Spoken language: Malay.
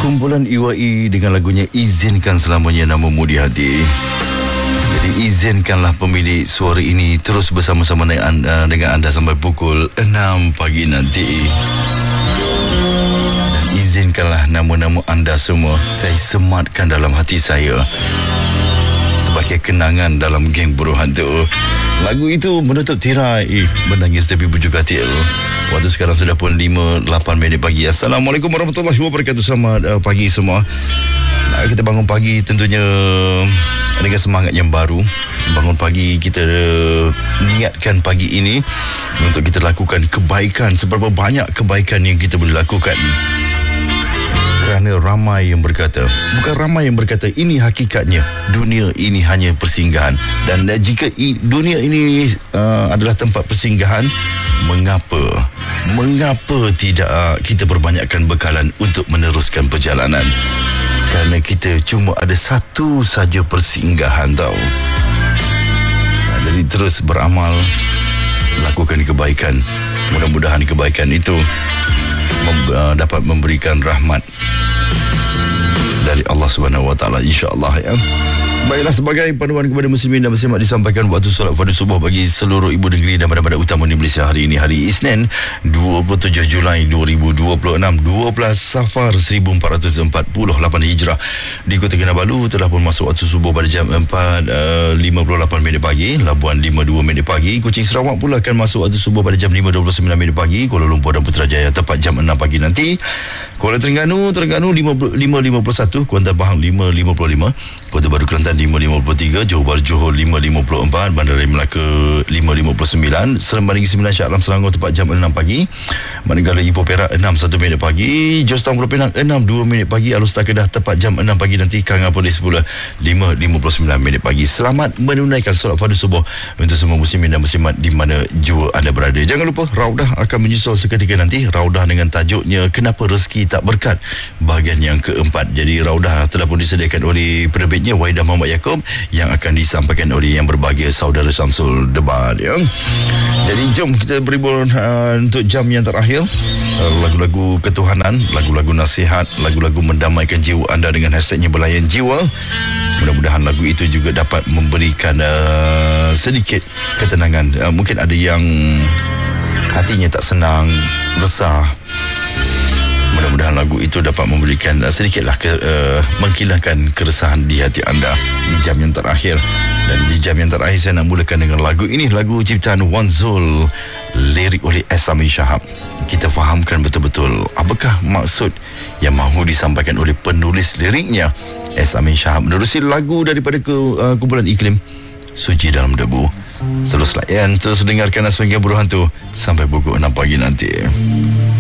Kumpulan IWAI dengan lagunya Izinkan Selamanya Namamu di Hati. Jadi izinkanlah pemilik suara ini terus bersama-sama dengan anda sampai pukul 6 pagi nanti. Dan izinkanlah nama-nama anda semua saya sematkan dalam hati saya sebagai kenangan dalam geng buruh hantu. Lagu itu menutup tirai Menangis Tapi Bujuk Hati. Waktu sekarang sudah pun 5-8 minit pagi. Assalamualaikum warahmatullahi wabarakatuh. Selamat pagi semua. Kita bangun pagi tentunya dengan semangat yang baru. Bangun pagi kita niatkan pagi ini untuk kita lakukan kebaikan. Seberapa banyak kebaikan yang kita boleh lakukan. Kerana ramai yang berkata, bukan ramai yang berkata, ini hakikatnya dunia ini hanya persinggahan. Dan jika dunia ini adalah tempat persinggahan, mengapa tidak kita perbanyakkan bekalan untuk meneruskan perjalanan? Kerana kita cuma ada satu saja persinggahan tau. Jadi terus beramal, lakukan kebaikan. Mudah-mudahan kebaikan itu dapat memberikan rahmat dari Allah Subhanahu Wa Taala, insya-Allah ya. Baiklah, sebagai panduan kepada muslimin dan muslimat disampaikan waktu solat fardu subuh bagi seluruh ibu negeri dan bandar utama di Malaysia hari ini, hari Isnin 27 Julai 2026, 12 Safar 1448 Hijrah. Di Kota Kinabalu telah pun masuk waktu subuh pada jam 4.58 minit pagi, Labuan 5.2 minit pagi, Kuching Sarawak pula akan masuk waktu subuh pada jam 5.29 minit pagi, Kuala Lumpur dan Putrajaya tepat jam 6 pagi nanti, Kuala Terengganu 5.51, Kuantan Pahang 5.55, Kota Baru Kelantan 5.53, Johor Bahru Johor 5.54, Bandar Raya Melaka 5.59, Seremban Negeri Sembilan Shah Alam Selangor tepat jam 6 pagi, Manegala Ipoh Perak 6.1 minit pagi, Georgetown Pulau Pinang 6.2 minit pagi, Alor Setar Kedah tepat jam 6 pagi nanti, Kanga Polis pula 5.59 minit pagi. Selamat menunaikan solat fardu subuh untuk semua muslimin dan muslimat di mana jua anda berada. Jangan lupa Raudah akan menyusul seketika nanti, Raudah dengan tajuknya Kenapa Rezeki Tak Berkat bahagian yang keempat. Jadi Raudah telah pun disediakan oleh penerbitnya Waidah Muhammad Yaakob yang akan disampaikan oleh yang berbahagia saudara Samsul Debat ya. Jadi jom kita berhibur untuk jam yang terakhir. Lagu-lagu ketuhanan, lagu-lagu nasihat, lagu-lagu mendamaikan jiwa anda dengan hashtagnya Belayan Jiwa. Mudah-mudahan lagu itu juga dapat memberikan sedikit ketenangan. Mungkin ada yang hatinya tak senang, resah. Mudah-mudahan lagu itu dapat memberikan sedikitlah menghilangkan keresahan di hati anda di jam yang terakhir. Dan di jam yang terakhir saya nak mulakan dengan lagu ini, lagu ciptaan Wan Zul, lirik oleh S. Amin Shahab. Kita fahamkan betul-betul apakah maksud yang mahu disampaikan oleh penulis liriknya, S. Amin Shahab, menerusi lagu daripada kumpulan Iklim, Suci Dalam Debu. Terus layan, terus dengarkan Aswang Buruh Hantu sampai pukul 6 pagi nanti.